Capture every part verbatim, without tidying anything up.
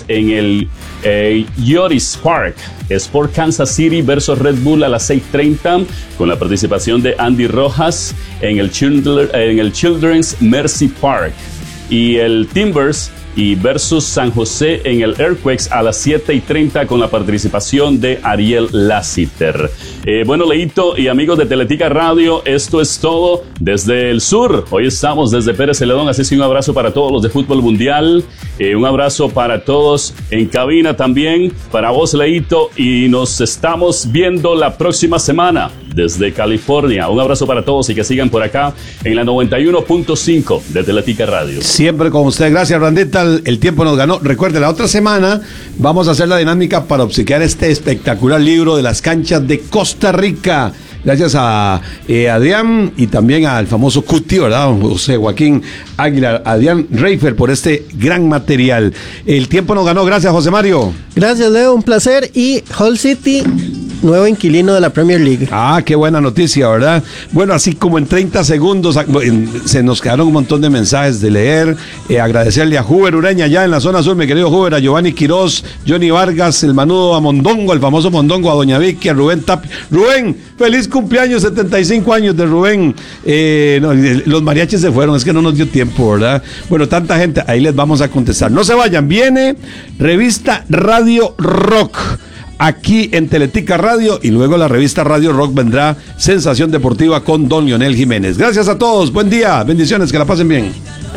Timbers en el eh, Yoris Park. Sport Kansas City versus Red Bull a las seis treinta con la participación de Andy Rojas en el, Children, en el Children's Mercy Park. Y el Timbers y versus San José en el Earthquakes a las siete y treinta con la participación de Ariel Lassiter. Eh, bueno, Leito y amigos de Teletica Radio, esto es todo desde el sur. Hoy estamos desde Pérez Celedón, así que un abrazo para todos los de Fútbol Mundial, eh, un abrazo para todos en cabina también, para vos, Leito, y nos estamos viendo la próxima semana desde California. Un abrazo para todos y que sigan por acá en la noventa y uno punto cinco de Teletica Radio. Siempre con usted, gracias, Randita. El tiempo nos ganó. Recuerde, la otra semana vamos a hacer la dinámica para obsequiar este espectacular libro de las canchas de Costa Rica. Gracias a eh, Adrián y también al famoso Cuti, ¿verdad? José Joaquín Águila, Adrián Reifer, por este gran material. El tiempo nos ganó. Gracias, José Mario. Gracias, Leo. Un placer. Y Hull City, nuevo inquilino de la Premier League. Ah, qué buena noticia, ¿verdad? Bueno, así como en treinta segundos se nos quedaron un montón de mensajes de leer. Eh, agradecerle a Huber Ureña, allá en la zona sur, mi querido Huber, a Giovanni Quiroz, Johnny Vargas, el manudo a Mondongo, el famoso Mondongo, a Doña Vicky, a Rubén Tap. Rubén, feliz cumpleaños, setenta y cinco años de Rubén. Eh, no, los mariachis se fueron, es que no nos dio tiempo, ¿verdad? Bueno, tanta gente, ahí les vamos a contestar. No se vayan, viene revista Radio Rock aquí en Teletica Radio, y luego la revista Radio Rock vendrá Sensación Deportiva con don Lionel Jiménez. Gracias a todos, buen día, bendiciones, que la pasen bien.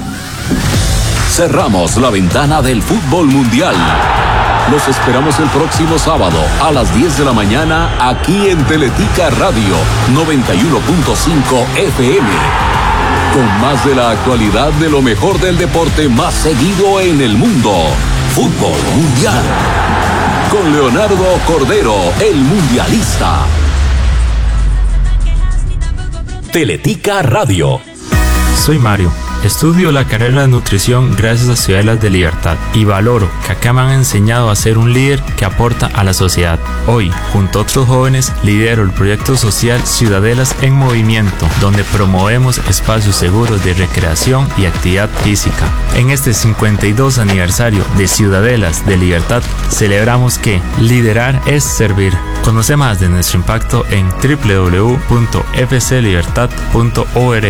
Cerramos la ventana del fútbol mundial. Los esperamos el próximo sábado a las diez de la mañana aquí en Teletica Radio noventa y uno punto cinco F M. Con más de la actualidad de lo mejor del deporte más seguido en el mundo. Fútbol mundial. Con Leonardo Cordero, el mundialista. Teletica Radio. Soy Mario. Estudio la carrera de nutrición gracias a Ciudadelas de Libertad y valoro que acá me han enseñado a ser un líder que aporta a la sociedad. Hoy, junto a otros jóvenes, lidero el proyecto social Ciudadelas en Movimiento, donde promovemos espacios seguros de recreación y actividad física. En este cincuenta y dos aniversario de Ciudadelas de Libertad, celebramos que liderar es servir. Conoce más de nuestro impacto en doble u doble u doble u punto f c libertad punto org.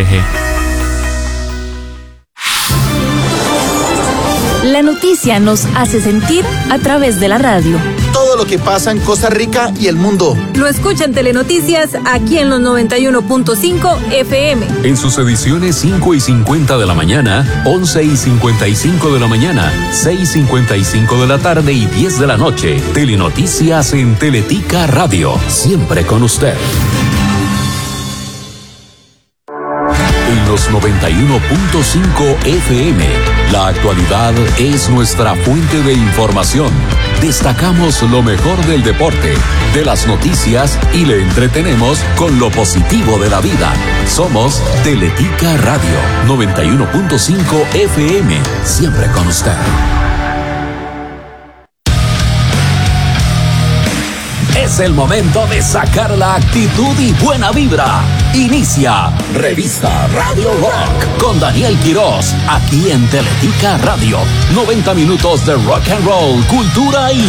La noticia nos hace sentir a través de la radio. Todo lo que pasa en Costa Rica y el mundo. Lo escuchan Telenoticias aquí en los noventa y uno punto cinco F M. En sus ediciones cinco y cincuenta de la mañana, once y cincuenta y cinco de la mañana, seis y cincuenta y cinco de la tarde y diez de la noche. Telenoticias en Teletica Radio. Siempre con usted. En los noventa y uno punto cinco F M, la actualidad es nuestra fuente de información. Destacamos lo mejor del deporte, de las noticias y le entretenemos con lo positivo de la vida. Somos Teletica Radio noventa y uno punto cinco F M, siempre con usted. Es el momento de sacar la actitud y buena vibra. Inicia Revista Radio Rock con Daniel Quiroz, aquí en Teletica Radio. noventa minutos de rock and roll, cultura y